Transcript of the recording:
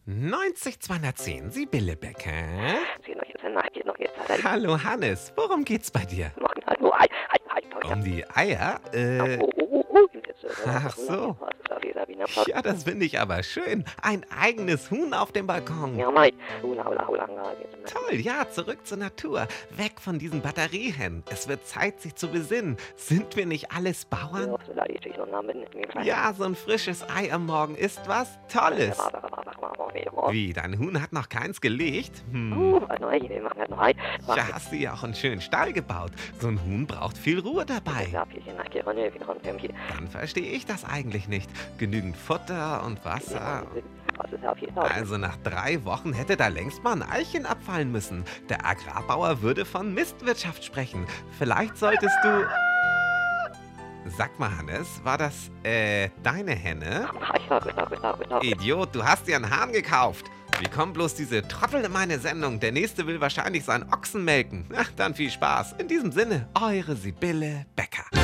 90210, Sibylle Becker. Geht noch jetzt. Hallo Hannes, worum geht's bei dir? Machen halt nur Ei. Um die Eier? Ach so. Ja, das finde ich aber schön. Ein eigenes Huhn auf dem Balkon. Toll, ja, zurück zur Natur. Weg von diesen Batteriehennen. Es wird Zeit, sich zu besinnen. Sind wir nicht alles Bauern? Ja, so ein frisches Ei am Morgen ist was Tolles. Wie, dein Huhn hat noch keins gelegt? Ja, hast du ja auch einen schönen Stall gebaut. So ein Huhn braucht viel Ruhe dabei. Dann verstehe ich das eigentlich nicht. Genügend Futter und Wasser. Also nach 3 Wochen hätte da längst mal ein Eichen abfallen müssen. Der Agrarbauer würde von Mistwirtschaft sprechen. Vielleicht solltest du... Sag mal, Hannes, war das, deine Henne? Idiot, du hast dir einen Hahn gekauft. Wie kommen bloß diese Trottel in meine Sendung? Der Nächste will wahrscheinlich seinen Ochsen melken. Ach, dann viel Spaß. In diesem Sinne, eure Sibylle Becker.